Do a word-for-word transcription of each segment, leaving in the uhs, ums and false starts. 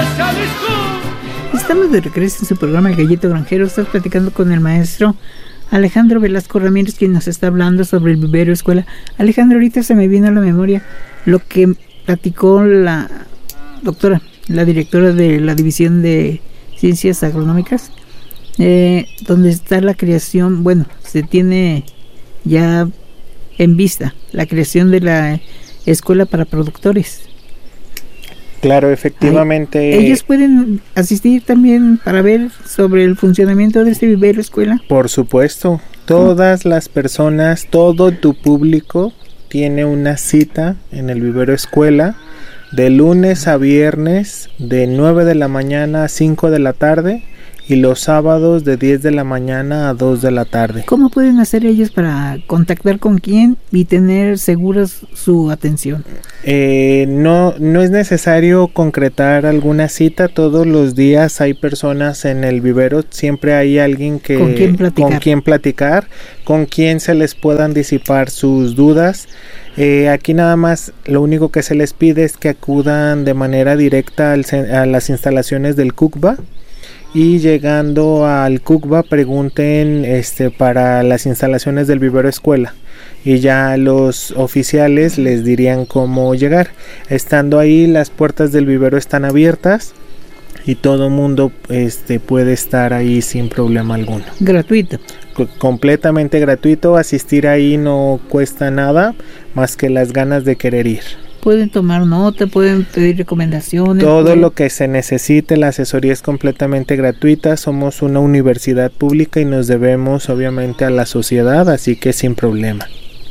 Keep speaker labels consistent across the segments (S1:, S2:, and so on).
S1: Estamos de regreso en su programa El Gallito Granjero. Estás platicando con el maestro Alejandro Velasco Ramírez, quien nos está hablando sobre el vivero escuela. Alejandro, ahorita se me vino a la memoria lo que platicó la doctora, la directora de la División de Ciencias Agronómicas, eh, donde está la creación, bueno, se tiene ya en vista la creación de la escuela para productores.
S2: Claro, efectivamente.
S1: Ay, ¿ellos pueden asistir también para ver sobre el funcionamiento de este vivero escuela?
S2: Por supuesto, todas las personas, todo tu público tiene una cita en el vivero escuela de lunes a viernes de nueve de la mañana a cinco de la tarde y los sábados de diez de la mañana a dos de la tarde.
S1: ¿Cómo pueden hacer ellos para contactar con quién y tener seguras su atención?
S2: Eh, no, no es necesario concretar alguna cita. Todos los días hay personas en el vivero, siempre hay alguien que
S1: con quien platicar,
S2: con quien, platicar, con quien se les puedan disipar sus dudas. Eh, aquí nada más lo único que se les pide es que acudan de manera directa al, a las instalaciones del CUCBA. Y llegando al CUCBA pregunten este, para las instalaciones del vivero escuela y ya los oficiales les dirían cómo llegar. Estando ahí, las puertas del vivero están abiertas y todo mundo este, puede estar ahí sin problema alguno.
S1: Gratuito.
S2: C- completamente gratuito. Asistir ahí no cuesta nada más que las ganas de querer ir.
S1: Pueden tomar nota, pueden pedir recomendaciones.
S2: Todo
S1: pueden...
S2: lo que se necesite, la asesoría es completamente gratuita. Somos una universidad pública y nos debemos obviamente a la sociedad, así que sin problema.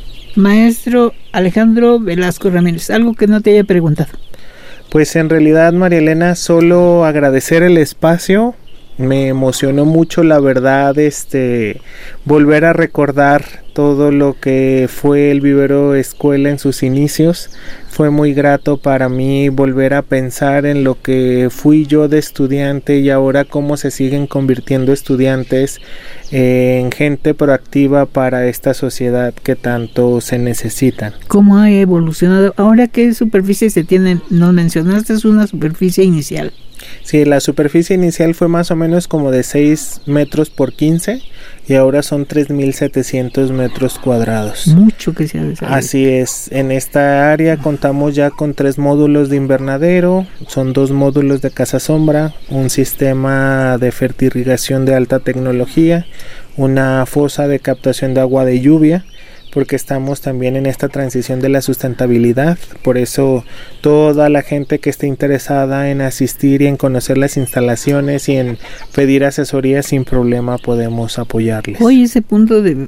S1: Maestro Alejandro Velasco Ramírez, algo que no te haya preguntado.
S2: Pues en realidad, María Elena, solo agradecer el espacio. Me emocionó mucho, la verdad, este volver a recordar todo lo que fue el vivero escuela en sus inicios. Fue muy grato para mí volver a pensar en lo que fui yo de estudiante y ahora cómo se siguen convirtiendo estudiantes eh, en gente proactiva para esta sociedad que tanto se necesitan.
S1: ¿Cómo ha evolucionado? Ahora, ¿qué superficie se tiene? Nos mencionaste, es una superficie inicial.
S2: Sí, la superficie inicial fue más o menos como de seis metros por quince y ahora son tres mil setecientos metros cuadrados.
S1: Mucho que se ha desarrollado.
S2: Así es, en esta área contamos ya con tres módulos de invernadero, son dos módulos de casa sombra, un sistema de fertirrigación de alta tecnología, una fosa de captación de agua de lluvia, porque estamos también en esta transición de la sustentabilidad. Por eso toda la gente que esté interesada en asistir y en conocer las instalaciones y en pedir asesoría sin problema podemos apoyarles.
S1: Hoy ese punto de,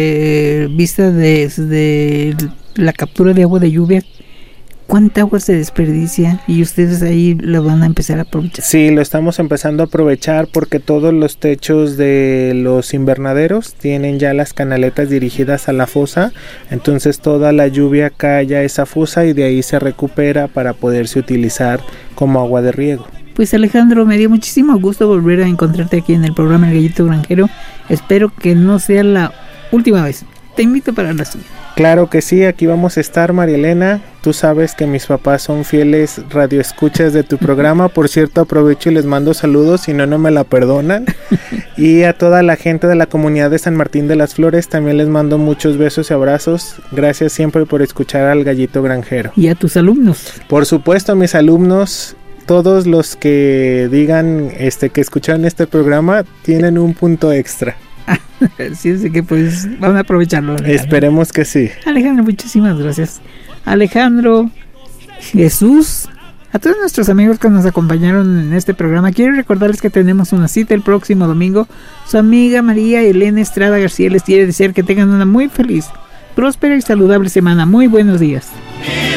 S1: de vista de, de la captura de agua de lluvia, ¿cuánta agua se desperdicia? Y ustedes ahí lo van a empezar a aprovechar.
S2: Sí, lo estamos empezando a aprovechar porque todos los techos de los invernaderos tienen ya las canaletas dirigidas a la fosa, entonces toda la lluvia cae a esa fosa y de ahí se recupera para poderse utilizar como agua de riego.
S1: Pues Alejandro, me dio muchísimo gusto volver a encontrarte aquí en el programa El Gallito Granjero. Espero que no sea la última vez. Te invito para la siguiente.
S2: Claro que sí, aquí vamos a estar, María Elena. Tú sabes que mis papás son fieles radioescuchas de tu programa. Por cierto, aprovecho y les mando saludos, si no, no me la perdonan. Y a toda la gente de la comunidad de San Martín de las Flores también les mando muchos besos y abrazos. Gracias siempre por escuchar al Gallito Granjero.
S1: Y a tus alumnos.
S2: Por supuesto, a mis alumnos. Todos los que digan este que escucharon este programa tienen un punto extra.
S1: Así es que pues van a aprovecharlo. Alejandro.
S2: Esperemos que sí.
S1: Alejandro, muchísimas gracias. Alejandro, Jesús, a todos nuestros amigos que nos acompañaron en este programa, quiero recordarles que tenemos una cita el próximo domingo. Su amiga María Elena Estrada García les quiere desear que tengan una muy feliz, próspera y saludable semana. Muy buenos días.